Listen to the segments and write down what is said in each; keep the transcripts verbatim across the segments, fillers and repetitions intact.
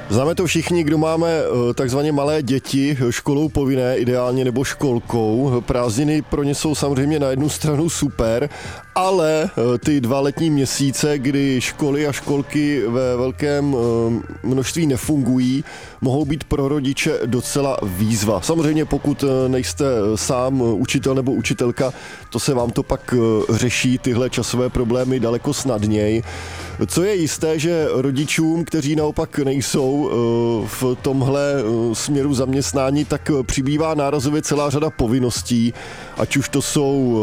Známe to všichni, kdo máme takzvaně malé děti, školou povinné ideálně nebo školkou. Prázdniny pro ně jsou samozřejmě na jednu stranu super, ale ty dva letní měsíce, kdy školy a školky ve velkém množství nefungují, mohou být pro rodiče docela výzva. Samozřejmě pokud nejste sám učitel nebo učitelka, to se vám to pak řeší tyhle časové problémy daleko snadněji. Co je jisté, že rodičům, kteří naopak nejsou v tomhle směru zaměstnání, tak přibývá nárazově celá řada povinností, ať už to jsou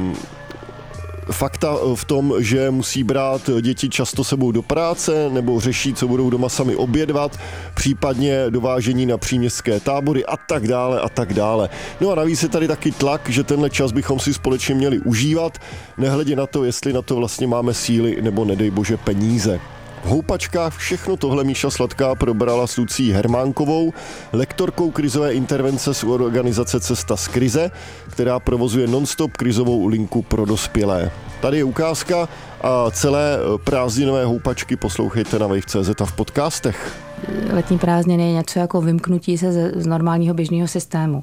fakta v tom, že musí brát děti často sebou do práce nebo řeší, co budou doma sami obědvat, případně dovážení na příměstské tábory a tak dále a tak dále. No a navíc je tady taky tlak, že tenhle čas bychom si společně měli užívat, nehledě na to, jestli na to vlastně máme síly nebo nedej bože peníze. V houpačkách všechno tohle Míša Sladká probrala s Lucí Hermánkovou, lektorkou krizové intervence z organizace Cesta z krize, která provozuje non-stop krizovou linku pro dospělé. Tady je ukázka a celé prázdninové houpačky poslouchejte na wave tečka cé zet a v podcastech. Letní prázdniny je něco jako vymknutí se z normálního běžného systému.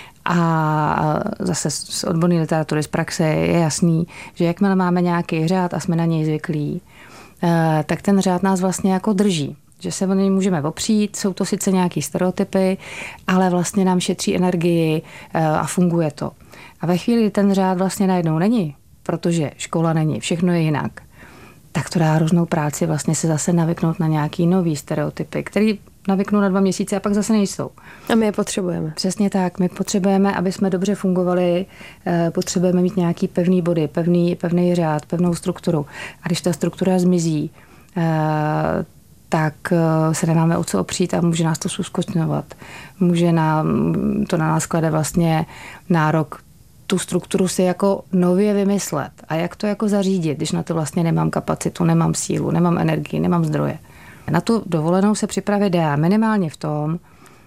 A zase z odborné literatury, z praxe je jasný, že jakmile máme nějaký řád a jsme na něj zvyklí, tak ten řád nás vlastně jako drží. Že se o něj můžeme opřít, jsou to sice nějaký stereotypy, ale vlastně nám šetří energii a funguje to. A ve chvíli, kdy ten řád vlastně najednou není, protože škola není, všechno je jinak, tak to dá hroznou práci vlastně se zase navyknout na nějaký nový stereotypy, který navyknou na dva měsíce a pak zase nejsou. A my je potřebujeme. Přesně tak. My potřebujeme, aby jsme dobře fungovali, potřebujeme mít nějaký pevný body, pevný, pevný řád, pevnou strukturu. A když ta struktura zmizí, tak se nemáme o co opřít a může nás to zúskostňovat. Může nám, to na nás klade vlastně nárok tu strukturu si jako nově vymyslet. A jak to jako zařídit, když na to vlastně nemám kapacitu, nemám sílu, nemám energii, nemám zdroje. Na tu dovolenou se připravit dá minimálně v tom,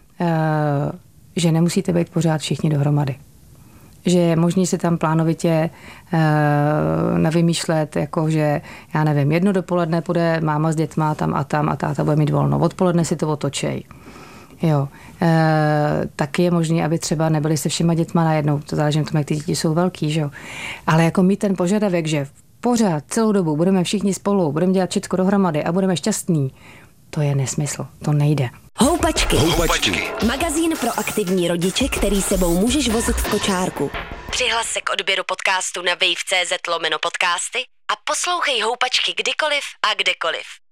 že nemusíte být pořád všichni dohromady. Že je možný si tam plánovitě nevymýšlet, jako že, já nevím, jedno dopoledne půjde máma s dětma tam a tam a táta bude mít volno. Odpoledne si to otočej. Jo. E, taky je možné, aby třeba nebyli se všema dětma najednou. To záleží na tom, jak ty děti jsou velký, že jo. Ale jako mít ten požadavek, že pořád celou dobu budeme všichni spolu, budeme dělat všechno dohromady a budeme šťastní, to je nesmysl, to nejde. Houpačky. Houpačky. Magazín pro aktivní rodiče, který sebou můžeš vozit v kočárku. Přihlas se k odběru podcastu na wave tečka cé zet lomeno podcasty a poslouchej Houpačky kdykoliv a kdekoliv.